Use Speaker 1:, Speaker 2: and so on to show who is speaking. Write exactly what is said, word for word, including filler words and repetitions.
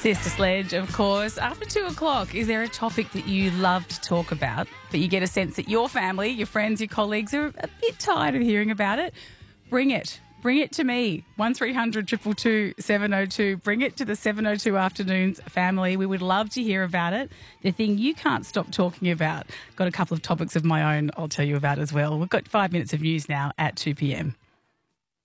Speaker 1: Sister Sledge, of course. After two o'clock, is there a topic that you love to talk about, but you get a sense that your family, your friends, your colleagues are a bit tired of hearing about it? Bring it. Bring it to me. one three hundred two two two seven oh two. Bring it to the seven oh two Afternoons family. We would love to hear about it. The thing you can't stop talking about. Got a couple of topics of my own I'll tell you about as well. We've got five minutes of news now at two p.m.